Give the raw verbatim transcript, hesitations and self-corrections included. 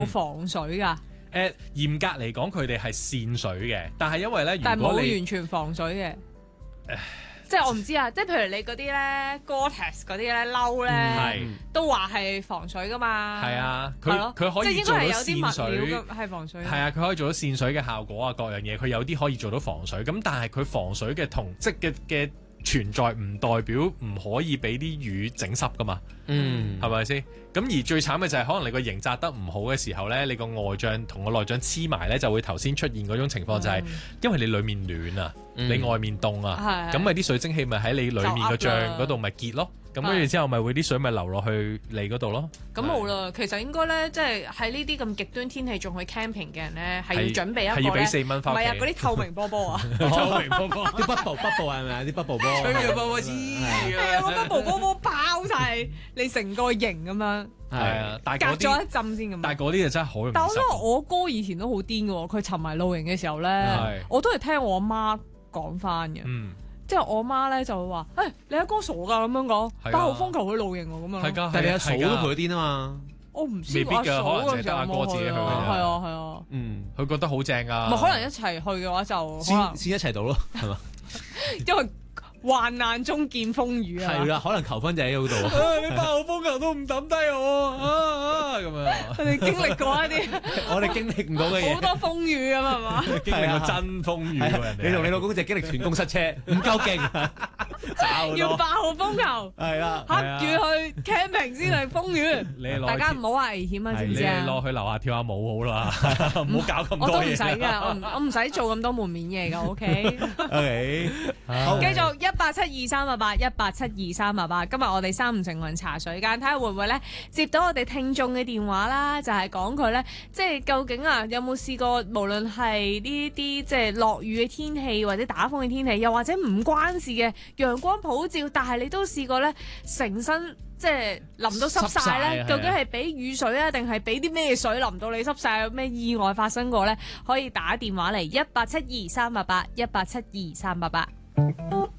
防水㗎？ 誒嚴格嚟講，佢哋係線水嘅，但係因為咧， 但係冇如果你完全防水嘅。即係我唔知啊，即係譬如你嗰啲咧 Gore-Tex 嗰啲咧褸咧， 係都話係防水噶嘛。 係啊，佢係咯佢可即係應以做到該係有啲線水物料嘅係防水。 係啊，佢可以做到線水嘅效果啊，各樣嘢佢有啲可以做到防水，咁但係佢防水嘅同即嘅嘅存在唔代表唔可以俾啲魚整濕噶嘛， 嗯， 係咪先？咁而最慘嘅就係可能你個營紮得唔好嘅時候咧，你個外帳同個內帳黐埋咧，就會頭先出現嗰種情況，就係因為你裡面暖啊， 嗯你外面凍啊， 係咁咪啲水蒸氣咪喺你裡面個就噏啦帳嗰度咪結咯，咁跟住之後咪會啲水咪流落去你嗰度咯。 咁冇啦，其實應該咧，即係喺呢啲咁極端天氣仲去 camping 嘅人咧，係要準備一個係要俾咧， 四蚊翻屋企唔係啊，嗰啲透明波波啊， 透明波波， 啲 bubble bubble 係咪啊？啲 bubble 波， 吹嘅波波黐係啊，個 bubble 波波包晒你成個營咁樣， 係啊，但隔係嗰啲咗一浸先咁樣。 但係嗰啲就真係好容易但我覺得濕。 我哥以前都好癲嘅喎，佢沉迷露營嘅時候咧係， 我都係聽我阿媽講翻嘅。 嗯， 即係我阿媽咧就會話：，誒、你阿哥傻㗎咁樣講， 係啊八號風球去露營喎咁樣。 係㗎， 但係你阿嫂都係㗎陪佢癲啊嘛。 我唔知未必㗎我阿嫂可能淨係嗰陣時有得阿哥自己冇去啊？ 去㗎咋係啊係啊， 嗯， 佢覺得好正啊。 咪可能一齊去嘅話就可先能， 先一齊到咯，係嘛？ 因為患難中見風雨啊。 係啦，可能求婚就喺嗰度。 啊你八號風球都唔抌低我啊啊咁樣， 佢哋經歷過一啲我哋經歷唔到嘅嘢， 好多風雨咁係嘛？ 經歷過真風雨喎人哋。 你同你老公就經歷全公塞車，唔夠勁，差好多。 要八號風球， 係啦， 黑住去 camping 先係風雨。 你係落大家唔好話危險啊，知唔你知啊？ 係落去樓下跳下舞好啦，唔好搞咁我都唔多嘢。 使㗎，我唔我唔使做咁多門面嘢㗎，OK。 OK，好繼續一八七二三八八一八七二三八八，今日我哋三五成雲茶水間，睇下會唔會咧接到我哋聽眾嘅電話啦，就係講佢咧，即係究竟啊有冇試過，無論係呢啲即係落雨嘅天氣或者打風嘅天氣，又或者唔關事嘅陽光普照，但係你都試過咧成身即係淋到濕晒咧， 濕晒究竟係俾雨水啊，定係俾啲咩水淋到你濕晒？有咩意外發生過咧？可以打電話嚟一八七二三八八一八七二三八八。